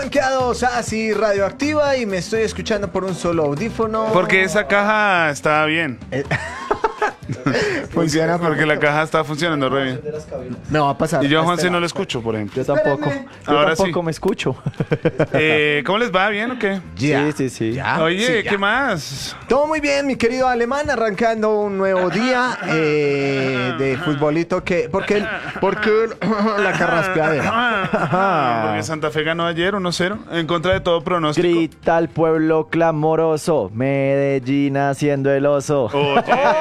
rankeados así radioactiva y me estoy escuchando por un solo audífono. Porque esa caja está bien. Funciona porque la caja está funcionando re bien. Me va a pasar. Y yo a Juanse no lo escucho, por ejemplo. Yo tampoco. Espérame. Yo Ahora tampoco sí. me escucho. ¿Cómo les va? ¿Bien o qué? Ya. Sí. Ya. Oye, Sí, ya. ¿qué más? Todo muy bien, mi querido alemán, arrancando un nuevo día de futbolito porque la carraspeadera. Porque Santa Fe ganó ayer 1-0 en contra de todo pronóstico. Grita al pueblo clamoroso, Medellín haciendo el oso. Oye,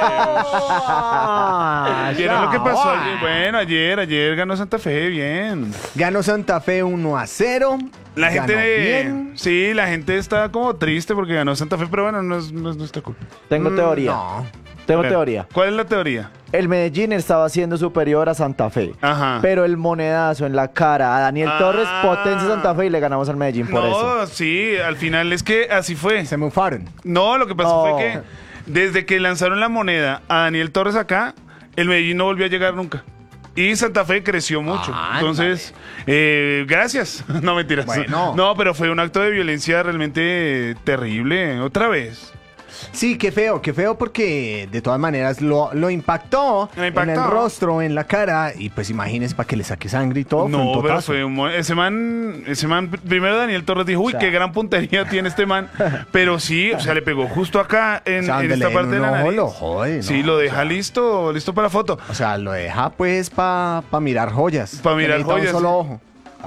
¿vieron lo que pasó ya. ayer? Bueno, ayer ganó Santa Fe, bien. Ganó Santa Fe 1-0. La Ganó gente, bien. sí, la gente está como triste porque ganó Santa Fe, pero bueno, no es nuestra culpa. Tengo teoría. No. Tengo A ver, teoría. ¿Cuál es la teoría? El Medellín estaba siendo superior a Santa Fe. Ajá. Pero el monedazo en la cara a Daniel Torres potencia Santa Fe y le ganamos al Medellín por eso. No, sí, al final es que así fue. Se mufaron. No, lo que pasó No. fue que desde que lanzaron la moneda a Daniel Torres acá, el Medellín no volvió a llegar nunca. Y Santa Fe creció mucho. Entonces, gracias. No, mentiras. Bueno. No, pero fue un acto de violencia realmente terrible. Otra vez. Sí, qué feo porque de todas maneras lo impactó, Lo impactó. en el rostro, en la cara, y pues imagínese para que le saque sangre y todo. fue un No, pero totazo. fue ese man, primero Daniel Torres dijo, uy, qué gran puntería tiene este man. Pero sí, o sea, le pegó justo acá O en sea, donde esta le parte de den la un ojo, nariz. lo jode, Sí, ¿no? lo O deja sea, listo para foto. O sea, lo deja pues para mirar joyas. Pa' mirar Que necesita joyas. un solo ojo.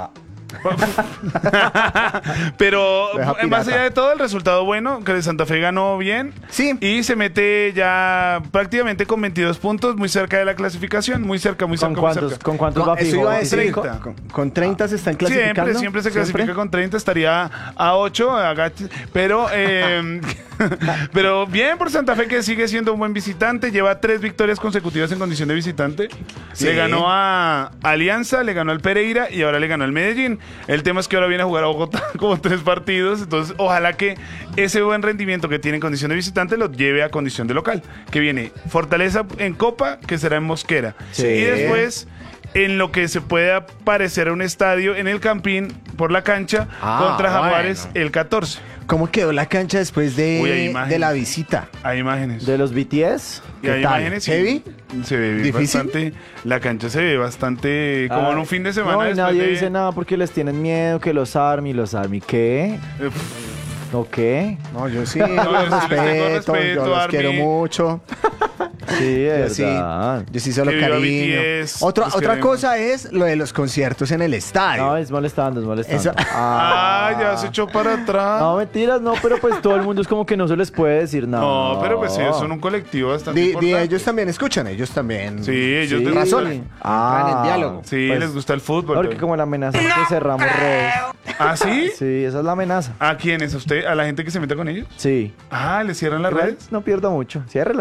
Pero Deja más pirata. allá de todo, el resultado bueno, que Santa Fe ganó bien. Sí. Y se mete ya prácticamente con 22 puntos, muy cerca de la clasificación. Muy cerca, muy cerca, muy cerca. ¿Con cuántos No, va eso fijo? iba a decir, 30. con 30 se están clasificando. Siempre se clasifica con 30, estaría a 8, pero pero bien por Santa Fe, que sigue siendo un buen visitante, lleva 3 victorias consecutivas en condición de visitante. Sí. Le ganó a Alianza, le ganó al Pereira y ahora le ganó al Medellín. El tema es que ahora viene a jugar a Bogotá como 3 partidos, entonces ojalá que ese buen rendimiento que tiene en condición de visitante lo lleve a condición de local, que viene Fortaleza en Copa, que será en Mosquera, Sí. y después en lo que se pueda parecer a un estadio en el Campín por la cancha contra Jaguares bueno. el 14. ¿Cómo quedó la cancha después Uy, hay imágenes. de la visita? Hay imágenes. ¿De los BTS? Y hay ¿Qué tal? imágenes. y ¿Heavy? Se ve ¿Difícil? bastante. La cancha se ve bastante como en un fin de semana. No, y después nadie de- dice nada porque les tienen miedo que los Army, ¿qué? ¿O qué? No, yo sí, yo los sí les tengo respeto, respeto, yo los Army. quiero mucho. Sí, Yo es sí, verdad. yo sí solo Que viva cariño. BTS, Otra los otra queremos. cosa es lo de los conciertos en el estadio. No, es molestando, es molestando. Eso- Ya se echó para atrás. No, mentiras, no, pero pues todo el mundo es como que no se les puede decir nada. No, pero pues ellos son un colectivo bastante importante. Ellos también escuchan, ellos también. Sí, ellos Sí. les Razonan. Ah. Entran en diálogo. Sí, Pues, les gusta el fútbol. Porque pero- como la amenaza es que cerramos redes. ¿Ah, sí? Sí, esa es la amenaza. ¿A quiénes? ¿A usted? ¿A la gente que se mete con ellos? Sí. Ah, ¿le cierran las Igual redes? no pierdo mucho. Ciérrela.